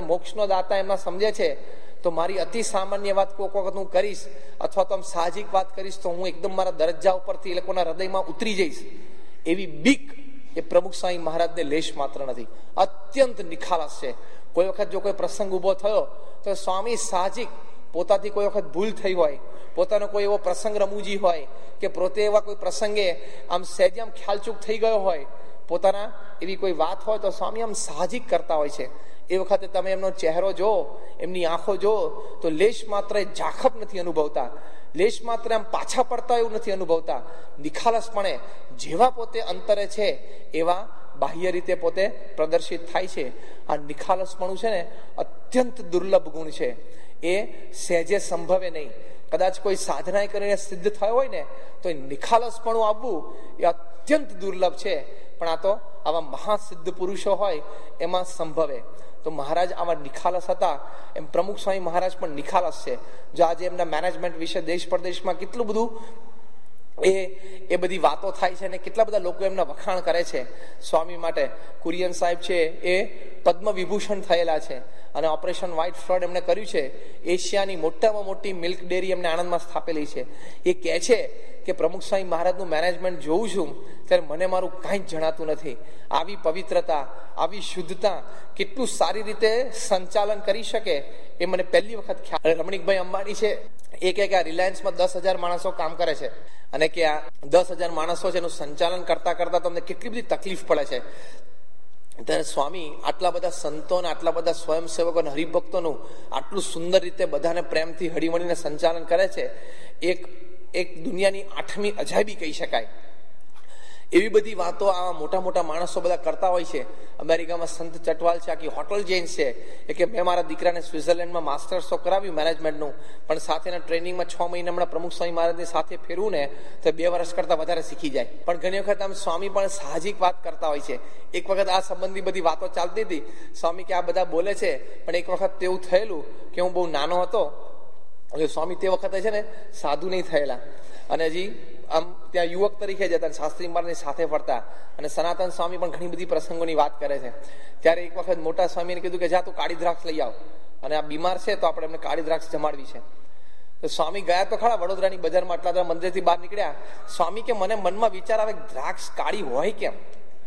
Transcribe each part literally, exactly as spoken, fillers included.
મોક્ષનો દાતા એમના સમજે છે, તો મારી અતિ સામાન્ય વાત કોઈક વખત હું કરીશ અથવા તો આમ સાહજિક વાત કરીશ તો હું એકદમ મારા દરજ્જા ઉપરથી એ લોકોના હૃદયમાં ઉતરી જઈશ, એવી બીક એ પ્રમુખ સ્વામી મહારાજને લેશ માત્ર નથી. અત્યંત નિખાલસ છે. કોઈ વખત જો કોઈ પ્રસંગ ઉભો થયો તો સ્વામી સાહજિક પોતાથી કોઈ વખત ભૂલ થઈ હોય, પોતાનો કોઈ એવો પ્રસંગ રમૂજી હોય કે પોતે એવા કોઈ પ્રસંગે આમ સહેજ આમ ખ્યાલચૂક થઈ ગયો હોય, પોતાના એવી કોઈ વાત હોય તો સ્વામી આમ સાહજિક કરતા હોય છે. એ વખતે તમે એમનો ચહેરો જો, એમની આંખો જો તો લેશ માત્ર ઝાખપ નથી અનુભવતા, લેશ માત્ર આમ પાછા પડતા એવું નથી અનુભવતા. નિખાલસપણે જેવા પોતે અંતરે છે એવા બાહ્ય રીતે પોતે પ્રદર્શિત થાય છે. આ નિખાલસપણું છે ને અત્યંત દુર્લભ ગુણ છે. એ સહેજે સંભવે નહીં. કદાચ કોઈ સાધના કરીને સિદ્ધ થયો હોય ને તો એ નિખાલસપણું આવવું એ અત્યંત દુર્લભ છે. પણ આ તો આવા મહાસિદ્ધ પુરુષો હોય એમાં સંભવે. તો મહારાજ આવા નિખાલસ હતા, એમ પ્રમુખ સ્વામી મહારાજ પણ નિખાલસ છે. જો આજે એમના મેનેજમેન્ટ વિશે દેશ પરદેશમાં કેટલું બધું એ એ બધી વાતો થાય છે અને કેટલા બધા લોકો એમના વખાણ કરે છે સ્વામી માટે. કુરિયન સાહેબ છે એ પદ્મ વિભૂષણ થયેલા છે અને ઓપરેશન વ્હાઇટ ફ્લડ એમણે કર્યું છે. એશિયાની મોટામાં મોટી મિલ્ક ડેરી એમને આણંદમાં સ્થાપેલી છે. એ કહે છે કે પ્રમુખ સ્વામી મહારાજનું મેનેજમેન્ટ જોઉં છું ત્યારે મને મારું કાંઈ જ જણાતું નથી. આવી પવિત્રતા, આવી શુદ્ધતા કેટલું સારી રીતે સંચાલન કરી શકે એ મને પહેલી વખત ખ્યાલ. રમણીકભાઈ અંબાણી છે એ કહે કે આ રિલાયન્સમાં દસ હજાર માણસો કામ કરે છે અને કે આ દસ હજાર માણસો છે એનું સંચાલન કરતા કરતા તમને કેટલી બધી તકલીફ પડે છે. ત્યારે સ્વામી આટલા બધા સંતો અને આટલા બધા સ્વયંસેવકો અને હરિભક્તોનું આટલું સુંદર રીતે બધાને પ્રેમથી હળીમળીને સંચાલન કરે છે. એક એક દુનિયાની આઠમી અજાયબી કહી શકાય. એવી બધી વાતો આ મોટા મોટા માણસો બધા કરતા હોય છે. અમેરિકામાં સંત ચટવાલ છે, આખી હોટલ ચેઇન છે. એ કે મેં મારા દીકરાને સ્વિટ્ઝરલેન્ડમાં માસ્ટર્સ તો કરાવ્યું મેનેજમેન્ટનું, પણ સાથેના ટ્રેનિંગમાં છ મહિના હમણાં પ્રમુખ સ્વામી મહારાજની સાથે ફેરવું ને તો બે વર્ષ કરતા વધારે શીખી જાય. પણ ઘણી વખત આમ સ્વામી પણ સાહજિક વાત કરતા હોય છે. એક વખત આ સંબંધી બધી વાતો ચાલતી હતી. સ્વામી કે આ બધા બોલે છે, પણ એક વખત તેવું થયેલું કે હું બહુ નાનો હતો એટલે સ્વામી તે વખતે છે ને સાધુ નહીં થયેલા અને હજી આમ ત્યાં યુવક તરીકે જતા શાસ્ત્રી મહારાજની સાથે ફરતા. અને સનાતન સ્વામી પણ ઘણી બધી પ્રસંગોની વાત કરે છે. ત્યારે એક વખત મોટા સ્વામીને કીધું કે જા તું કાળી દ્રાક્ષ લઈ આવ, અને આ બીમાર છે તો આપણે એમને કાળી દ્રાક્ષ જમાડવી છે. તો સ્વામી ગયા તો ખરા વડોદરાની બજારમાં, આટલા બધા મંદિરથી બહાર નીકળ્યા. સ્વામી કે મને મનમાં વિચાર આવે દ્રાક્ષ કાળી હોય કેમ?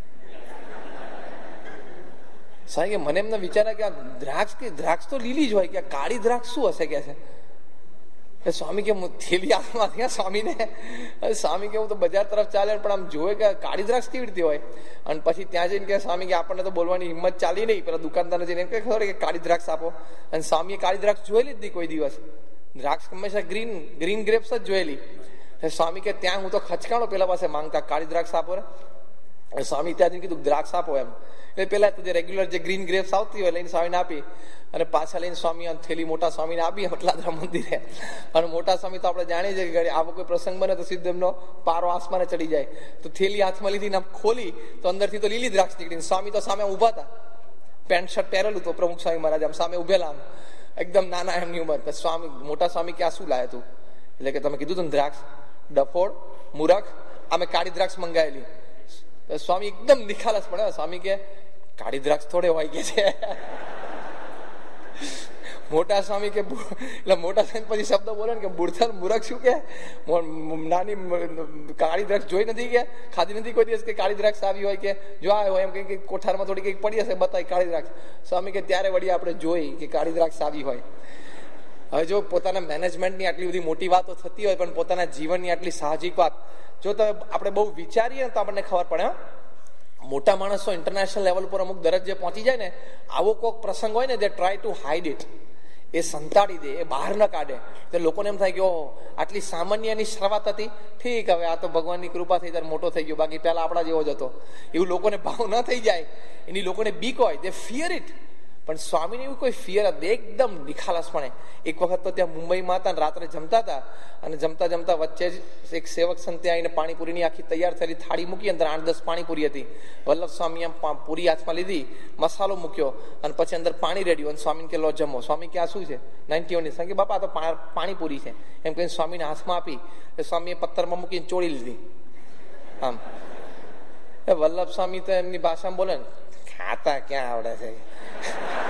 સ્વામી કે મને એમને વિચાર આવે કે આ દ્રાક્ષ કે દ્રાક્ષ તો લીલી જ હોય, કે કાળી દ્રાક્ષ શું હશે કે છે. સ્વામી કે થેલી હાથમાં થયા સ્વામીને. સ્વામી કે હું તો બજાર તરફ ચાલે પણ આમ જોવે કે કાળી દ્રાક્ષ કેવી રીતે હોય. અને પછી ત્યાં જઈને કે સ્વામી કે આપણને તો બોલવાની હિંમત ચાલી નહીં, પેલા દુકાનદારને જઈને એમ કે ખબર કે કાળી દ્રાક્ષ આપો. અને સ્વામીએ કાળી દ્રાક્ષ જોયેલી જ નહીં કોઈ દિવસ. દ્રાક્ષ હંમેશા ગ્રીન ગ્રીન ગ્રેપ્સ જ જોયેલી. સ્વામી કે ત્યાં હું તો ખચકાણો પેલા પાસે માંગતા કાળી દ્રાક્ષ આપો ને. સ્વામી ત્યાં જઈને કીધું દ્રાક્ષ આપો એમ. એટલે પેલા તો જે રેગ્યુલર જે ગ્રીન ગ્રેપ્સ આવતી હોય લઈને સ્વામીને આપી અને પાછા લઈને સ્વામી થેલી મોટા સ્વામીને આપી વટલાદરા મંદિરે. અને મોટા સ્વામી તો આપણે જાણીએ છીએ કે આવો કોઈ પ્રસંગ બને તો સીધો એમનો પારો આસમાને ચડી જાય. તો થેલી હાથમાં લીધી ને ખોલી તો અંદરથી તો લીલી દ્રાક્ષ નીકળી. સ્વામી તો સામે ઉભા હતા, પેન્ટ શર્ટ પહેરેલું તો પ્રમુખ સ્વામી મહારાજ આમ સામે ઉભેલા, આમ એકદમ નાના એમની ઉંમર. સ્વામી મોટા સ્વામી કે આ શું લાયા તું? એટલે કે તમે કીધું તું દ્રાક્ષ, ડફોડ, મુરખ, અમે કાળી દ્રાક્ષ મંગાવેલી. સ્વામી એકદમ નિખાલસ પડે. સ્વામી કે કાળી દ્રાક્ષ થોડે હોય કે છે. મોટા સ્વામી કે એટલે મોટા સ્વામી પછી શબ્દ બોલે ને કે બુડથલ મૂરખ શું કે નાની કાળી દ્રાક્ષ જોઈ નથી કે ખાધી નથી કોઈ દિવસ કે કાળી દ્રાક્ષ આવી હોય કે જો આ હોય એમ કે કોઠારમાં થોડી કંઈક પડી હશે બતાવી કાળી દ્રાક્ષ. સ્વામી કે ત્યારે વળી આપણે જોઈ કે કાળી દ્રાક્ષ આવી હોય. હવે જો પોતાના મેનેજમેન્ટની આટલી બધી મોટી વાતો થતી હોય પણ પોતાના જીવનની આટલી સાહજિક વાત જો તમે આપણે બહુ વિચારીએ તો આપણને ખબર પડે. મોટા માણસો ઇન્ટરનેશનલ લેવલ પર અમુક દરજ્જે પહોંચી જાય ને, આવો કોઈક પ્રસંગ હોય ને દે ટ્રાય ટુ હાઇડ ઇટ, એ સંતાડી દે, એ બહાર ન કાઢે. તો લોકોને એમ થાય કે ઓહો આટલી સામાન્ય એની શરૂઆત હતી, ઠીક હવે આ તો ભગવાનની કૃપા થઈ ત્યારે મોટો થઈ ગયો, બાકી પહેલા આપણા જેવો જ હતો. એવું લોકોને ભાવ ન થઈ જાય, એની લોકોને બીક હોય, દે ફિયર ઇટ. પણ સ્વામીને એવું કોઈ ફિયર હતી, એકદમ નિખાલસપણે. એક વખત તો ત્યાં મુંબઈમાં હતા ને રાત્રે જમતા હતા અને જમતા જમતા વચ્ચે જ એક સેવક સંત ત્યાં આવીને પાણીપુરીની આખી તૈયાર થયેલી થાળી મૂકી, અંદર આઠ દસ પાણીપુરી હતી. વલ્લભ સ્વામી એમ પૂરી હાથમાં લીધી, મસાલો મૂક્યો અને પછી અંદર પાણી રેડ્યું અને સ્વામીને કે લો જમો. સ્વામી કે આ શું છે? નાઇન્ટી વનની સંગે બાપા તો પાણીપુરી છે એમ કહીને સ્વામીને હાથમાં આપી. સ્વામીએ પથ્થરમાં મૂકીને ચોળી લીધી. આમ વલ્લભ સ્વામી તો એમની ભાષામાં બોલે ને ખાતા ક્યાં આવડે છે.